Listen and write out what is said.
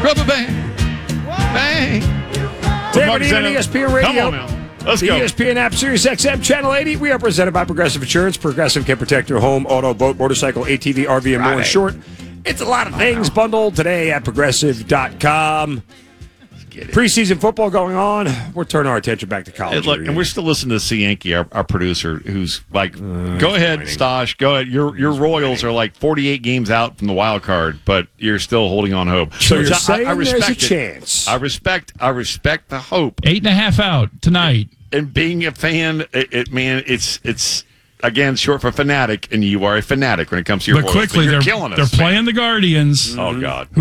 Rubber band. Bang. David Ian, ESPN Radio. Come on now. Let's The go. ESPN app, Sirius XM, Channel 80. We are presented by Progressive Insurance. Progressive can protect your home, auto, boat, motorcycle, ATV, RV, and more. In short, it's a lot of things bundled today at Progressive.com. Preseason football going on. We're turning our attention back to college. Hey, look, and we're still listening to C. Yankee, our producer, who's like, go ahead, Stosh, go ahead. Your Royals are like 48 games out from the wild card, but you're still holding on hope. So you're saying I respect there's a it. chance. I respect the hope. 8.5 out tonight. And being a fan, it's again short for fanatic, and you are a fanatic when it comes to your But Royals. quickly, You're they're killing us. They're man. playing the Guardians. Oh God.